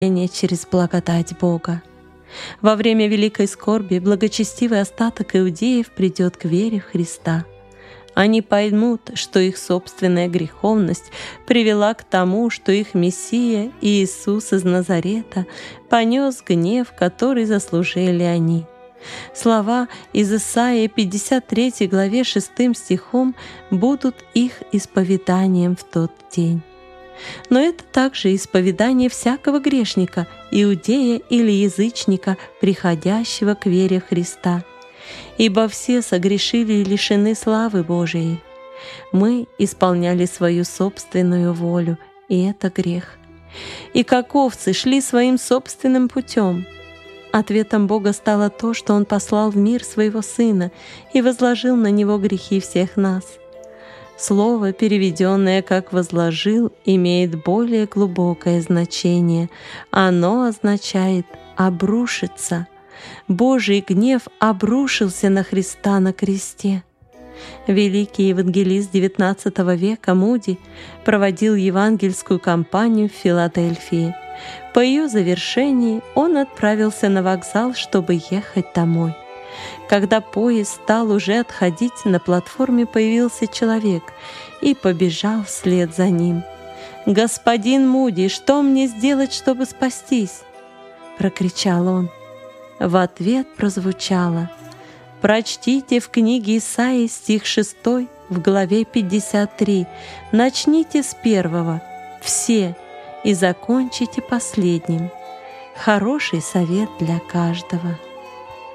через благодать Бога. Во время великой скорби благочестивый остаток иудеев придет к вере в Христа. Они поймут, что их собственная греховность привела к тому, что их Мессия Иисус из Назарета понес гнев, который заслужили они. Слова из Исаии 53 главе 6 стихом будут их исповеданием в тот день. Но это также исповедание всякого грешника, иудея или язычника, приходящего к вере в Христа. Ибо все согрешили и лишены славы Божией. Мы исполняли свою собственную волю, и это грех. И как овцы шли своим собственным путем. Ответом Бога стало то, что Он послал в мир Своего Сына и возложил на Него грехи всех нас. Слово, переведенное как «возложил», имеет более глубокое значение. Оно означает «обрушиться». Божий гнев обрушился на Христа на кресте. Великий евангелист XIX века Муди проводил евангельскую кампанию в Филадельфии. По ее завершении он отправился на вокзал, чтобы ехать домой. Когда поезд стал уже отходить, на платформе появился человек и побежал вслед за ним. «Господин Муди, что мне сделать, чтобы спастись?» — прокричал он. В ответ прозвучало: «Прочтите в книге Исаии стих 6 в главе 53, начните с 1, все, и закончите последним». Хороший совет для каждого.